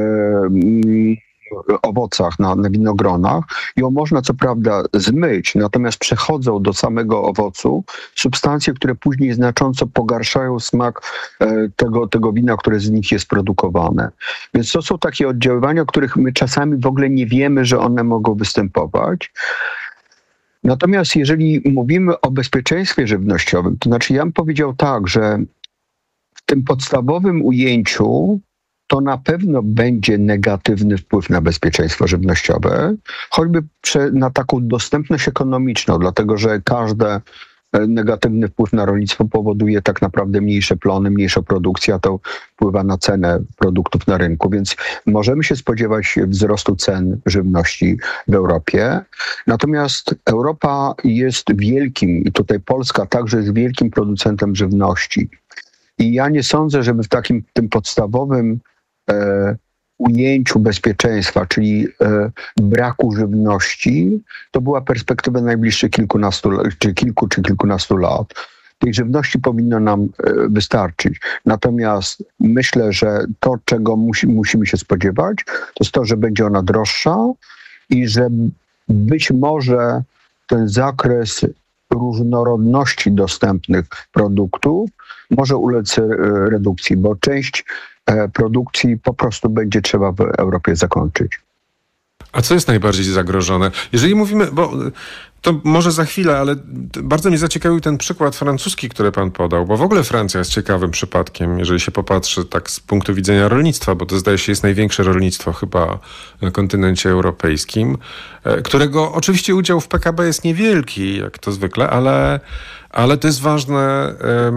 owocach, na winogronach, ją można co prawda zmyć, natomiast przechodzą do samego owocu substancje, które później znacząco pogarszają smak tego wina, które z nich jest produkowane. Więc to są takie oddziaływania, o których my czasami w ogóle nie wiemy, że one mogą występować. Natomiast jeżeli mówimy o bezpieczeństwie żywnościowym, to znaczy ja bym powiedział tak, że w tym podstawowym ujęciu to na pewno będzie negatywny wpływ na bezpieczeństwo żywnościowe, choćby na taką dostępność ekonomiczną, dlatego że każdy negatywny wpływ na rolnictwo powoduje tak naprawdę mniejsze plony, mniejszą produkcję, a to wpływa na cenę produktów na rynku, więc możemy się spodziewać wzrostu cen żywności w Europie. Natomiast Europa jest wielkim, i tutaj Polska także jest wielkim producentem żywności. I ja nie sądzę, żeby w tym podstawowym ujęciu bezpieczeństwa, czyli braku żywności, to była perspektywa najbliższych kilkunastu lat. Tej żywności powinno nam wystarczyć. Natomiast myślę, że to, czego musimy się spodziewać, to jest to, że będzie ona droższa i że być może ten zakres różnorodności dostępnych produktów może ulec redukcji, bo część produkcji po prostu będzie trzeba w Europie zakończyć. A co jest najbardziej zagrożone? Jeżeli mówimy, bo to może za chwilę, ale bardzo mnie zaciekawił ten przykład francuski, który pan podał, bo w ogóle Francja jest ciekawym przypadkiem, jeżeli się popatrzy tak z punktu widzenia rolnictwa, bo to zdaje się jest największe rolnictwo chyba na kontynencie europejskim, którego oczywiście udział w PKB jest niewielki, jak to zwykle, ale to jest ważne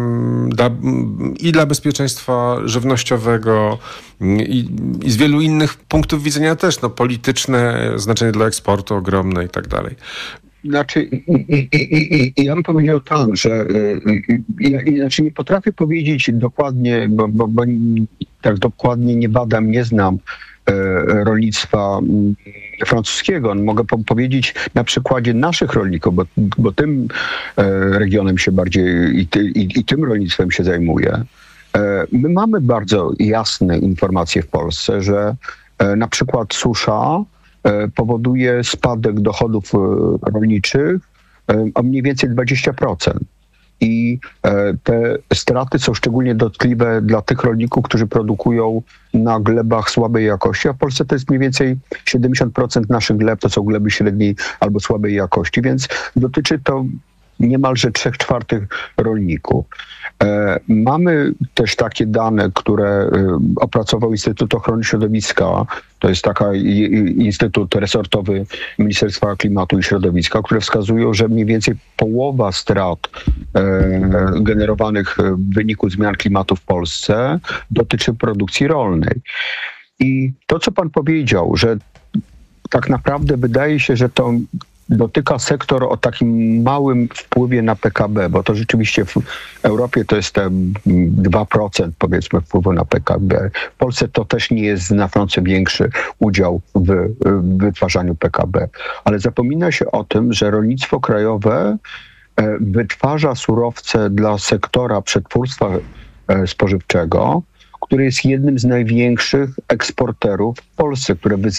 i dla bezpieczeństwa żywnościowego i z wielu innych punktów widzenia też, polityczne znaczenie dla eksportu ogromne i tak dalej. Znaczy, ja bym powiedział tak, że nie potrafię powiedzieć dokładnie, bo tak dokładnie nie badam, nie znam rolnictwa francuskiego. Mogę powiedzieć na przykładzie naszych rolników, bo tym regionem się bardziej i tym rolnictwem się zajmuję. My mamy bardzo jasne informacje w Polsce, że na przykład susza powoduje spadek dochodów rolniczych o mniej więcej 20%. I te straty są szczególnie dotkliwe dla tych rolników, którzy produkują na glebach słabej jakości, a w Polsce to jest mniej więcej 70% naszych gleb to są gleby średniej albo słabej jakości, więc dotyczy to niemalże 3/4 rolników. Mamy też takie dane, które opracował Instytut Ochrony Środowiska, to jest taki instytut resortowy Ministerstwa Klimatu i Środowiska, które wskazują, że mniej więcej połowa strat generowanych w wyniku zmian klimatu w Polsce dotyczy produkcji rolnej. I to, co pan powiedział, że tak naprawdę wydaje się, że to dotyka sektor o takim małym wpływie na PKB, bo to rzeczywiście w Europie to jest 2% powiedzmy wpływu na PKB. W Polsce to też nie jest znacząco większy udział w wytwarzaniu PKB. Ale zapomina się o tym, że rolnictwo krajowe wytwarza surowce dla sektora przetwórstwa spożywczego, który jest jednym z największych eksporterów w Polsce,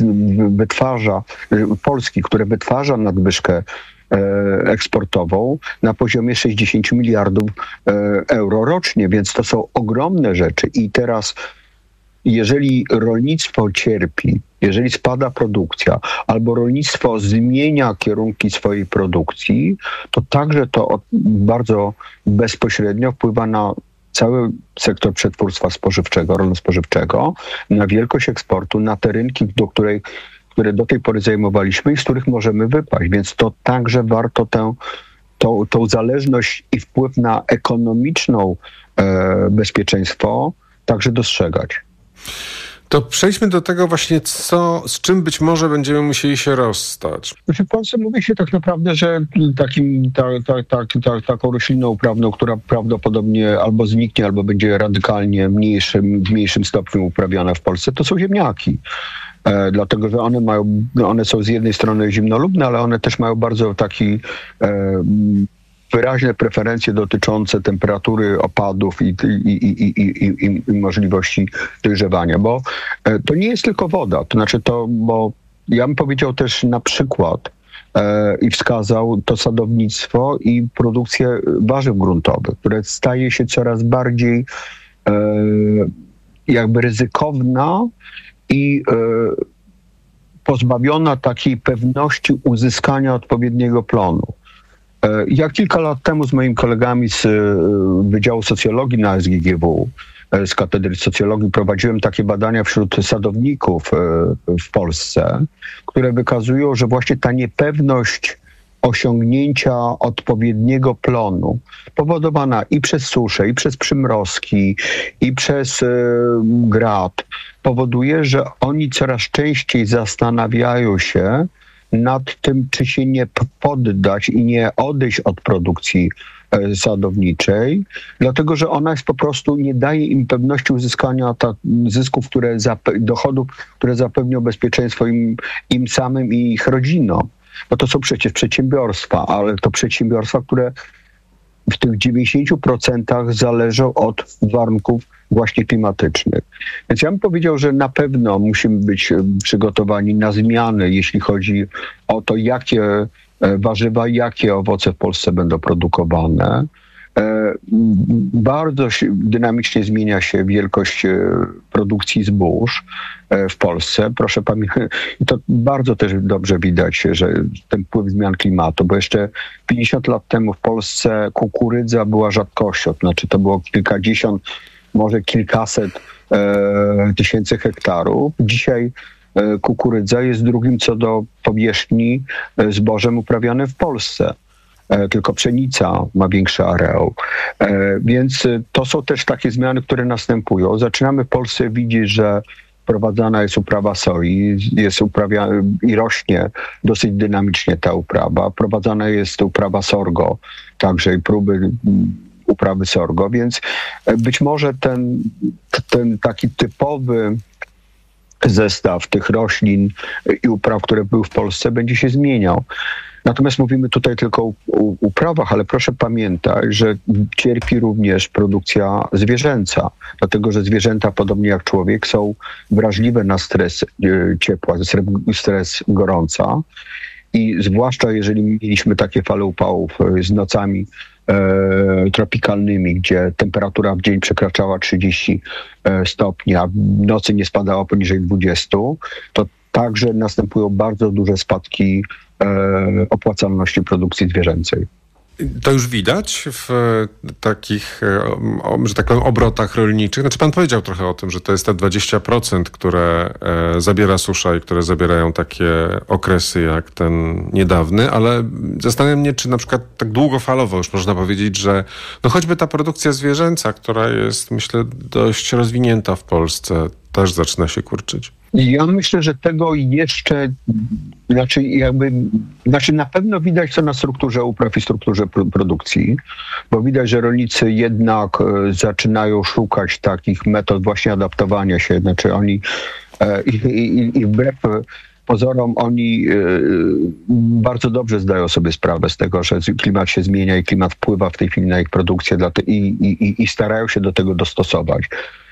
które wytwarza nadwyżkę eksportową na poziomie 60 miliardów euro rocznie, więc to są ogromne rzeczy. I teraz, jeżeli rolnictwo cierpi, jeżeli spada produkcja, albo rolnictwo zmienia kierunki swojej produkcji, to także to które bezpośrednio wpływa na cały sektor przetwórstwa spożywczego, rolno-spożywczego, na wielkość eksportu, na te rynki, które do tej pory zajmowaliśmy i z których możemy wypaść. Więc to także warto tą zależność i wpływ na ekonomiczną bezpieczeństwo także dostrzegać. To przejdźmy do tego właśnie, z czym być może będziemy musieli się rozstać. W Polsce mówi się tak naprawdę, że taką rośliną uprawną, która prawdopodobnie albo zniknie, albo będzie radykalnie w mniejszym stopniu uprawiana w Polsce, to są ziemniaki. Dlatego, że one są z jednej strony zimnolubne, ale one też mają bardzo wyraźne preferencje dotyczące temperatury, opadów i możliwości dojrzewania, bo to nie jest tylko woda. To znaczy bo ja bym powiedział też na przykład i wskazał to sadownictwo i produkcję warzyw gruntowych, które staje się coraz bardziej jakby ryzykowna i pozbawiona takiej pewności uzyskania odpowiedniego plonu. Ja kilka lat temu z moimi kolegami z Wydziału Socjologii na SGGW, z Katedry Socjologii, prowadziłem takie badania wśród sadowników w Polsce, które wykazują, że właśnie ta niepewność osiągnięcia odpowiedniego plonu, powodowana i przez suszę, i przez przymrozki, i przez grad, powoduje, że oni coraz częściej zastanawiają się nad tym, czy się nie poddać i nie odejść od produkcji sadowniczej, dlatego że ona jest po prostu, nie daje im pewności uzyskania zysków, dochodów, które zapewnią bezpieczeństwo im samym i ich rodzinom. Bo to są przecież przedsiębiorstwa, ale to przedsiębiorstwa, które w tych 90% zależą od warunków właśnie klimatycznych. Więc ja bym powiedział, że na pewno musimy być przygotowani na zmiany, jeśli chodzi o to, jakie warzywa, jakie owoce w Polsce będą produkowane. Bardzo dynamicznie zmienia się wielkość produkcji zbóż w Polsce. Proszę pamiętać, i to bardzo też dobrze widać, że ten wpływ zmian klimatu, bo jeszcze 50 lat temu w Polsce kukurydza była rzadkością, znaczy to było kilkadziesiąt, może kilkaset tysięcy hektarów. Dzisiaj kukurydza jest drugim co do powierzchni zbożem uprawianym w Polsce. Tylko pszenica ma większy areał. Więc to są też takie zmiany, które następują. Zaczynamy w Polsce widzieć, że prowadzona jest uprawa soi, i rośnie dosyć dynamicznie ta uprawa. Prowadzona jest uprawa sorgo, także i próby uprawy sorgo, więc być może ten taki typowy zestaw tych roślin i upraw, które były w Polsce, będzie się zmieniał. Natomiast mówimy tutaj tylko o uprawach, ale proszę pamiętać, że cierpi również produkcja zwierzęca, dlatego że zwierzęta, podobnie jak człowiek, są wrażliwe na stres ciepła, stres gorąca i zwłaszcza jeżeli mieliśmy takie fale upałów z nocami tropikalnymi, gdzie temperatura w dzień przekraczała 30 stopni, a w nocy nie spadała poniżej 20, to także następują bardzo duże spadki opłacalności produkcji zwierzęcej. To już widać w takich, że tak powiem, obrotach rolniczych. Znaczy pan powiedział trochę o tym, że to jest te 20%, które zabiera susza i które zabierają takie okresy jak ten niedawny, ale zastanawiam mnie, czy na przykład tak długofalowo już można powiedzieć, że no choćby ta produkcja zwierzęca, która jest, myślę, dość rozwinięta w Polsce, też zaczyna się kurczyć. Ja myślę, że tego jeszcze, na pewno widać to na strukturze upraw i strukturze produkcji, bo widać, że rolnicy jednak zaczynają szukać takich metod właśnie adaptowania się, znaczy oni i wbrew pozorom oni bardzo dobrze zdają sobie sprawę z tego, że klimat się zmienia i klimat wpływa w tej chwili na ich produkcję i starają się do tego dostosować.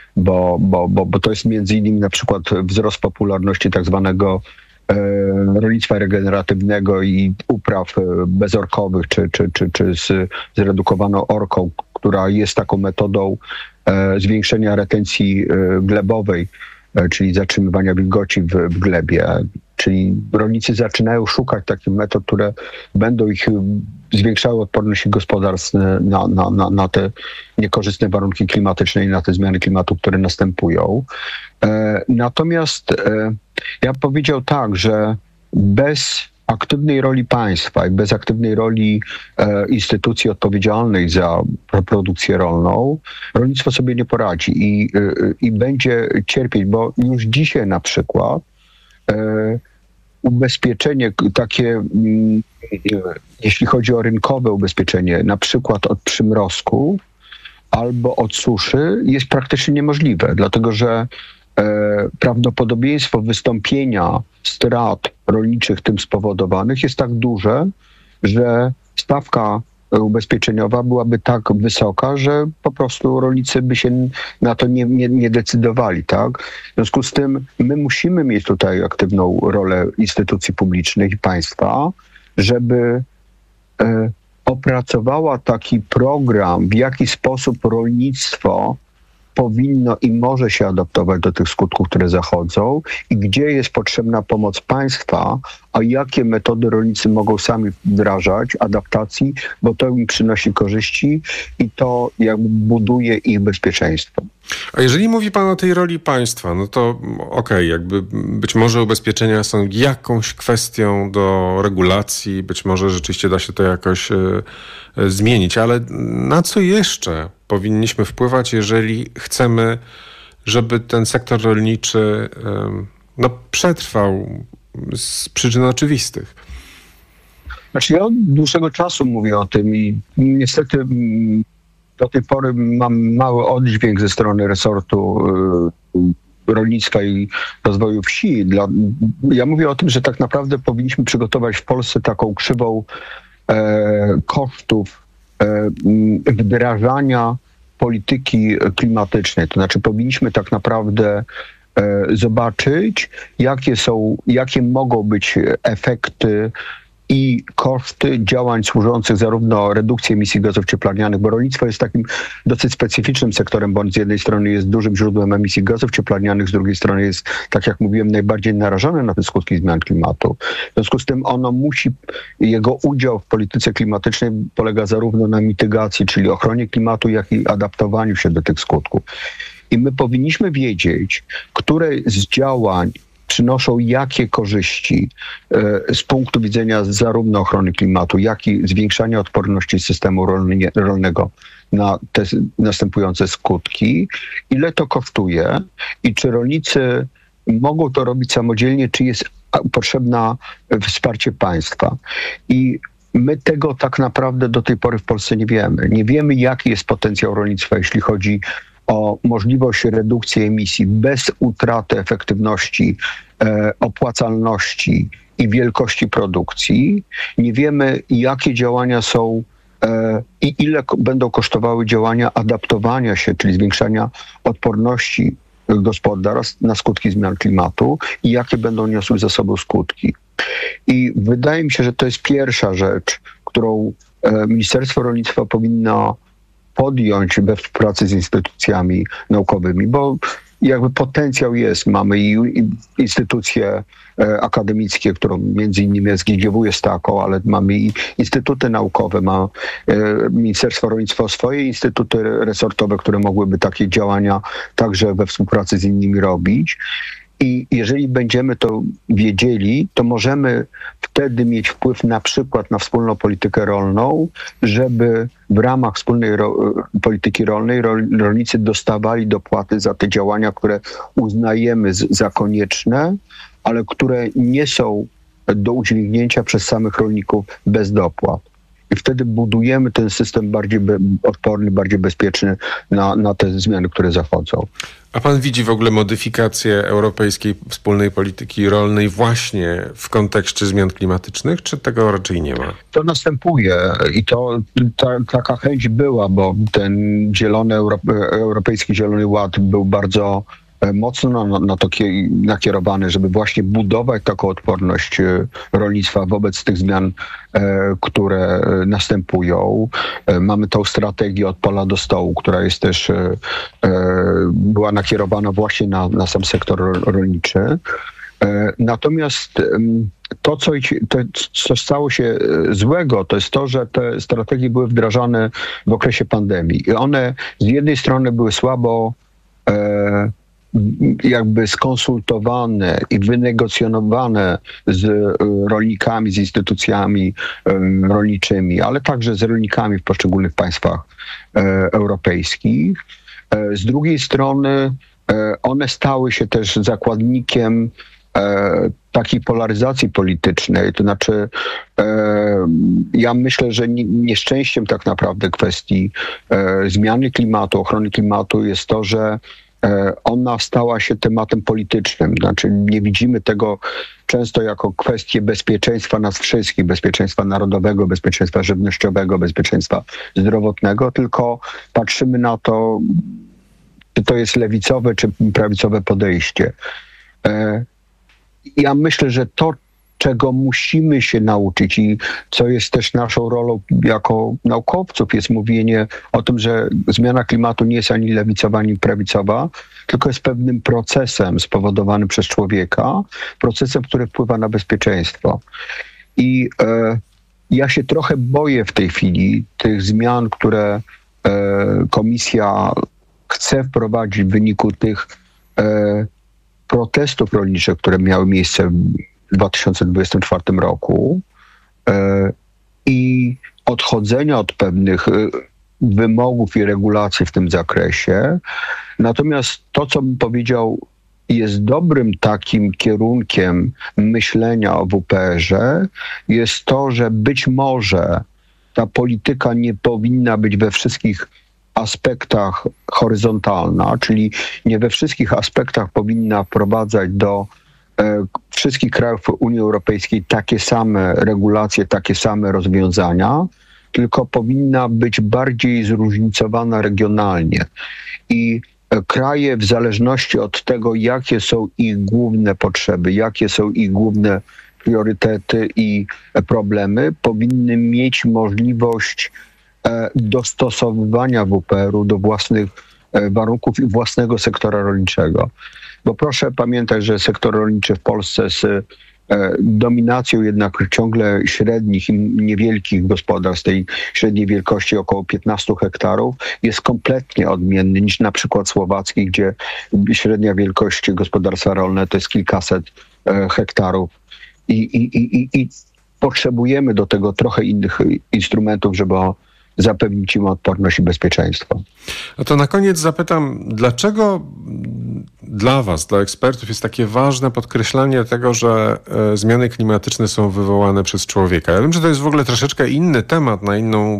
Bo to jest między innymi na przykład wzrost popularności tak zwanego rolnictwa regeneratywnego i upraw bezorkowych, czy z zredukowaną orką, która jest taką metodą zwiększenia retencji glebowej, czyli zatrzymywania wilgoci w glebie. Czyli rolnicy zaczynają szukać takich metod, które będą ich zwiększały odporność gospodarstw na te niekorzystne warunki klimatyczne i na te zmiany klimatu, które następują. Natomiast ja powiedział tak, że bez aktywnej roli państwa i bez aktywnej roli instytucji odpowiedzialnej za produkcję rolną, rolnictwo sobie nie poradzi i będzie cierpieć, bo już dzisiaj na przykład ubezpieczenie takie, jeśli chodzi o rynkowe ubezpieczenie, na przykład od przymrozku albo od suszy, jest praktycznie niemożliwe, dlatego że prawdopodobieństwo wystąpienia strat rolniczych tym spowodowanych jest tak duże, że stawka ubezpieczeniowa byłaby tak wysoka, że po prostu rolnicy by się na to nie decydowali, tak? W związku z tym my musimy mieć tutaj aktywną rolę instytucji publicznych i państwa, żeby opracowała taki program, w jaki sposób rolnictwo powinno i może się adaptować do tych skutków, które zachodzą i gdzie jest potrzebna pomoc państwa, a jakie metody rolnicy mogą sami wdrażać, adaptacji, bo to im przynosi korzyści i to jakby buduje ich bezpieczeństwo. A jeżeli mówi pan o tej roli państwa, no to okej, jakby być może ubezpieczenia są jakąś kwestią do regulacji, być może rzeczywiście da się to jakoś zmienić, ale na co jeszcze powinniśmy wpływać, jeżeli chcemy, żeby ten sektor rolniczy przetrwał z przyczyn oczywistych? Znaczy ja od dłuższego czasu mówię o tym i niestety do tej pory mam mały oddźwięk ze strony resortu rolnictwa i rozwoju wsi. Ja mówię o tym, że tak naprawdę powinniśmy przygotować w Polsce taką krzywą kosztów wdrażania polityki klimatycznej. To znaczy powinniśmy tak naprawdę zobaczyć, jakie mogą być efekty i koszty działań służących zarówno redukcji emisji gazów cieplarnianych, bo rolnictwo jest takim dosyć specyficznym sektorem, bo z jednej strony jest dużym źródłem emisji gazów cieplarnianych, z drugiej strony jest, tak jak mówiłem, najbardziej narażone na te skutki zmian klimatu. W związku z tym jego udział w polityce klimatycznej polega zarówno na mitygacji, czyli ochronie klimatu, jak i adaptowaniu się do tych skutków. I my powinniśmy wiedzieć, które z działań przynoszą jakie korzyści z punktu widzenia zarówno ochrony klimatu, jak i zwiększania odporności systemu rolnego na te następujące skutki, ile to kosztuje i czy rolnicy mogą to robić samodzielnie, czy jest potrzebne wsparcie państwa. I my tego tak naprawdę do tej pory w Polsce nie wiemy. Nie wiemy, jaki jest potencjał rolnictwa, jeśli chodzi o możliwość redukcji emisji bez utraty efektywności, opłacalności i wielkości produkcji. Nie wiemy, jakie działania są i ile będą kosztowały działania adaptowania się, czyli zwiększania odporności gospodarstw na skutki zmian klimatu i jakie będą niosły za sobą skutki. I wydaje mi się, że to jest pierwsza rzecz, którą Ministerstwo Rolnictwa powinno podjąć we współpracy z instytucjami naukowymi, bo jakby potencjał jest. Mamy i instytucje akademickie, którą między innymi SGGW jest taką, ale mamy i instytuty naukowe, ma Ministerstwo Rolnictwa swoje instytuty resortowe, które mogłyby takie działania także we współpracy z innymi robić. I jeżeli będziemy to wiedzieli, to możemy wtedy mieć wpływ na przykład na wspólną politykę rolną, żeby w ramach wspólnej polityki rolnej rolnicy dostawali dopłaty za te działania, które uznajemy za konieczne, ale które nie są do udźwignięcia przez samych rolników bez dopłat. I wtedy budujemy ten system bardziej odporny, bardziej bezpieczny na te zmiany, które zachodzą. A pan widzi w ogóle modyfikację europejskiej wspólnej polityki rolnej właśnie w kontekście zmian klimatycznych, czy tego raczej nie ma? To następuje i taka chęć była, bo ten Europejski Zielony Ład był bardzo mocno na to nakierowany, żeby właśnie budować taką odporność rolnictwa wobec tych zmian, które następują. Mamy tą strategię od pola do stołu, która jest też była nakierowana właśnie na sam sektor rolniczy. Natomiast to, co stało się złego, to jest to, że te strategie były wdrażane w okresie pandemii. I one z jednej strony były słabo jakby skonsultowane i wynegocjonowane z rolnikami, z instytucjami rolniczymi, ale także z rolnikami w poszczególnych państwach europejskich. Z drugiej strony one stały się też zakładnikiem takiej polaryzacji politycznej. To znaczy ja myślę, że nieszczęściem tak naprawdę kwestii zmiany klimatu, ochrony klimatu jest to, że ona stała się tematem politycznym. Znaczy nie widzimy tego często jako kwestię bezpieczeństwa nas wszystkich, bezpieczeństwa narodowego, bezpieczeństwa żywnościowego, bezpieczeństwa zdrowotnego, tylko patrzymy na to, czy to jest lewicowe, czy prawicowe podejście. Ja myślę, że to, czego musimy się nauczyć i co jest też naszą rolą jako naukowców, jest mówienie o tym, że zmiana klimatu nie jest ani lewicowa, ani prawicowa, tylko jest pewnym procesem spowodowanym przez człowieka, procesem, który wpływa na bezpieczeństwo. I ja się trochę boję w tej chwili tych zmian, które komisja chce wprowadzić w wyniku tych protestów rolniczych, które miały miejsce w 2024 roku i odchodzenia od pewnych wymogów i regulacji w tym zakresie. Natomiast to, co bym powiedział jest dobrym takim kierunkiem myślenia o WPR-ze, jest to, że być może ta polityka nie powinna być we wszystkich aspektach horyzontalna, czyli nie we wszystkich aspektach powinna wprowadzać do wszystkich krajów Unii Europejskiej takie same regulacje, takie same rozwiązania, tylko powinna być bardziej zróżnicowana regionalnie. I kraje w zależności od tego, jakie są ich główne potrzeby, jakie są ich główne priorytety i problemy, powinny mieć możliwość dostosowywania WPR-u do własnych warunków i własnego sektora rolniczego. Bo proszę pamiętać, że sektor rolniczy w Polsce z dominacją jednak ciągle średnich i niewielkich gospodarstw, tej średniej wielkości około 15 hektarów, jest kompletnie odmienny niż na przykład słowacki, gdzie średnia wielkość gospodarstwa rolne to jest kilkaset hektarów. I potrzebujemy do tego trochę innych instrumentów, żeby zapewnić im odporność i bezpieczeństwo. A to na koniec zapytam, dlaczego dla was, dla ekspertów jest takie ważne podkreślanie tego, że zmiany klimatyczne są wywołane przez człowieka? Ja wiem, że to jest w ogóle troszeczkę inny temat, na inną